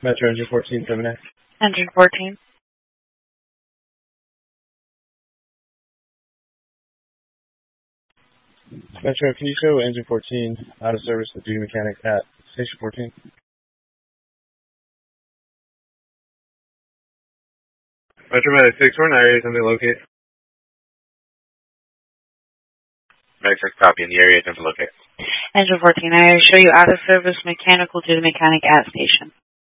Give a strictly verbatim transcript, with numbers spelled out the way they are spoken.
Metro Engine fourteen, seven A. Engine fourteen. Metro, can you show Engine fourteen out of service with duty mechanic at Station fourteen? Metro Medic six, we're in the area, something to locate. Medic six, copy, in the area, attempt to locate. Engine fourteen, I show you out of service mechanical duty mechanic at station.